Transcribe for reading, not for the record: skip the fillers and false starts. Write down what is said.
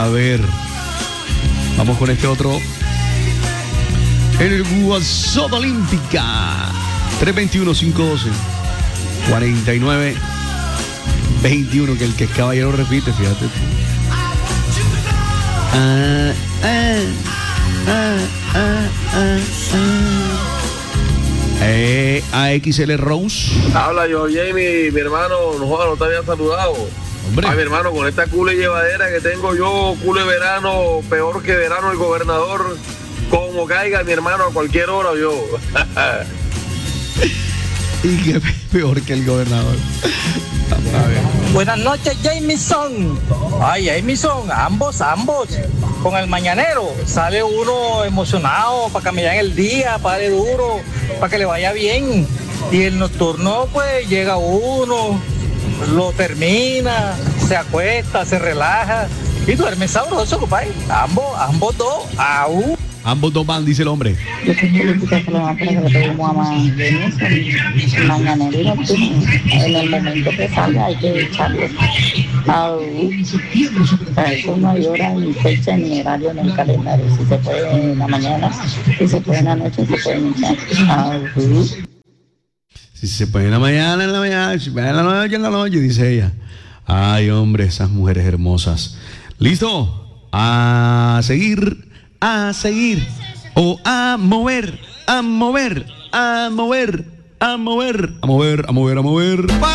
A ver, vamos con este otro. En el WhatsApp Olímpica 321-512-49-21, que es caballero repite, fíjate. AXL Rose. Habla yo, Jamie, mi hermano, no te había saludado. Hombre. Ay, mi hermano, con esta cule llevadera que tengo yo, cule verano, peor que verano el gobernador, como caiga mi hermano a cualquier hora yo. Y que peor que el gobernador. A ver. Buenas noches, Jamison. Ay, Jamison, ambos. Con el mañanero sale uno emocionado para caminar el día, para darle duro, para que le vaya bien. Y el nocturno, pues llega uno, lo termina, se acuesta, se relaja y duerme sabroso, compadre. Ambos dos. ¡Au! Ambos dos van, dice el hombre. Yo soy política que lo van para que le pedimos a más mañanero y nocturno. En el momento que salga hay que echarlo. Para eso no hay hora ni fecha ni horario en el calendario. Si se puede en la mañana, si se puede en la noche, se pueden echar. Si se puede en la mañana, si se puede en la noche, dice ella. Ay, hombre, esas mujeres hermosas. ¿Listo? A seguir. O a mover.